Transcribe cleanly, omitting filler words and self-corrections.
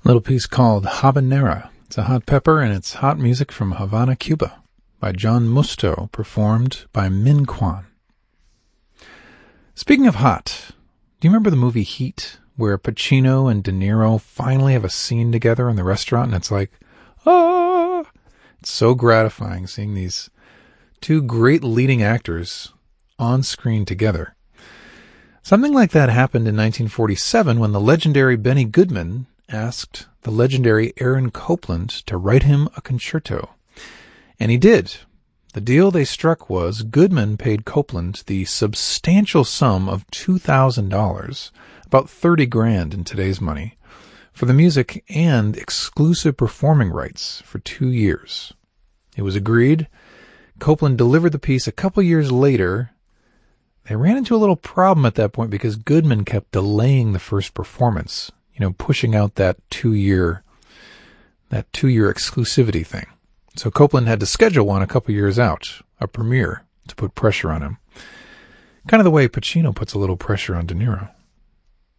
Little piece called Habanera. It's a hot pepper, and it's hot music from Havana, Cuba, by John Musto, performed by Min Kwan. Speaking of hot, do you remember the movie Heat, where Pacino and De Niro finally have a scene together in the restaurant, and it's like, ah! It's so gratifying seeing these two great leading actors on screen together. Something like that happened in 1947 when the legendary Benny Goodman asked the legendary Aaron Copland to write him a concerto. And he did. The deal they struck was Goodman paid Copland the substantial sum of $2,000, about $30,000 in today's money, for the music and exclusive performing rights for 2 years. It was agreed. Copland delivered the piece a couple years later. They ran into a little problem at that point because Goodman kept delaying the first performance, pushing out that 2-year exclusivity thing. So Copland had to schedule one a couple years out, a premiere, to put pressure on him. Kind of the way Pacino puts a little pressure on De Niro.